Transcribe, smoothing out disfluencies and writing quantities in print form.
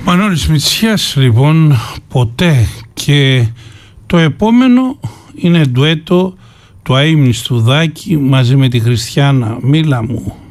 Μανώλης Μητσιάς λοιπόν, ποτέ. Και το επόμενο είναι ντουέτο του αείμνηστου Δάκη μαζί με τη Χριστιάνα. Μίλα μου.